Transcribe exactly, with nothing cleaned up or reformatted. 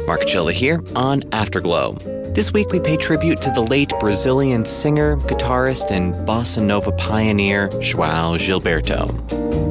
Marcachella here on Afterglow. This week we pay tribute to the late Brazilian singer, guitarist, and bossa nova pioneer, João Gilberto.